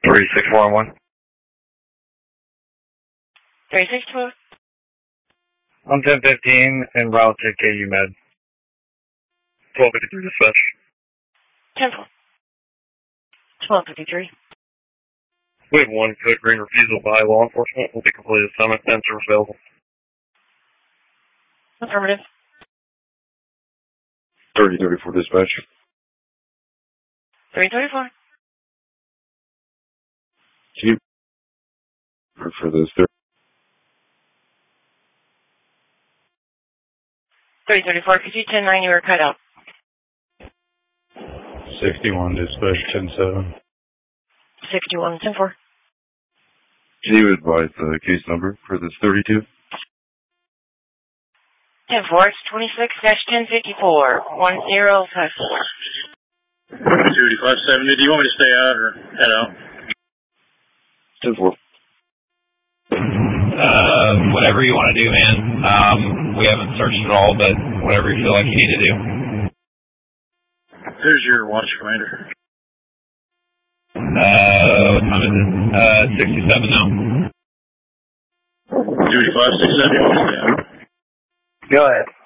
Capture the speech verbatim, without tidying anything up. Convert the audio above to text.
three six four one. three six four. I'm ten fifteen en route to K U Med. twelve fifty-three dispatch. ten four. twelve fifty-three. We have one code green refusal by law enforcement. Will be completed summit. Answer available. Affirmative. thirty thirty-four dispatch. three thirty-four. Can you for this? three thirty-four. Could you ten nine, you were cut out. sixty-one dispatch ten seven. sixty-one ten four. Can you advise the case number for this thirty-two? ten four, it's twenty-six ten fifty-four. one zero five four. thirty-five seventy, do you want me to stay out or head out? ten four. Uh, whatever you want to do, man. Um, we haven't searched at all, but whatever you feel like you need to do. There's your watch commander. Uh, what time is it? Uh, sixty-seven now. thirty-five six seven. Go ahead.